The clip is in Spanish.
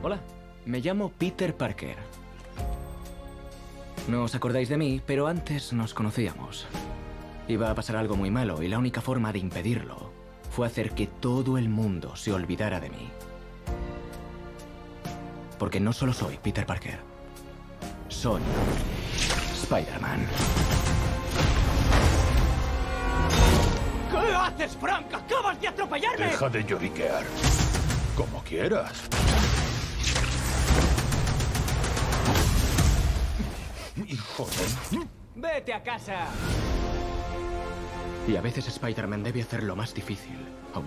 Hola, me llamo Peter Parker. No os acordáis de mí, pero antes nos conocíamos. Iba a pasar algo muy malo y la única forma de impedirlo fue hacer que todo el mundo se olvidara de mí. Porque no solo soy Peter Parker, soy Spider-Man. ¿Qué haces, Frank? ¡Acabas de atropellarme! Deja de lloriquear. Como quieras. Hijo de... ¡Vete a casa! Y a veces Spider-Man debe hacer lo más difícil.